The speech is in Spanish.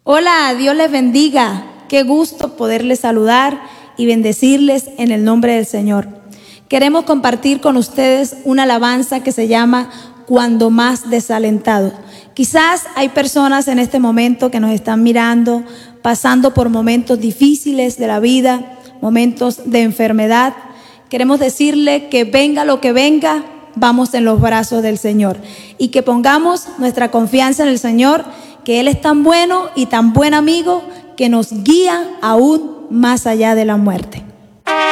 Hola, Dios les bendiga. Qué gusto poderles saludar y bendecirles en el nombre del Señor. Queremos compartir con ustedes una alabanza que se llama Cuando más desalentado. Quizás hay personas en este momento que nos están mirando, pasando por momentos difíciles de la vida, momentos de enfermedad. Queremos decirle que venga lo que venga, vamos en los brazos del Señor y que pongamos nuestra confianza en el Señor, que Él es tan bueno y tan buen amigo que nos guía aún más allá de la muerte.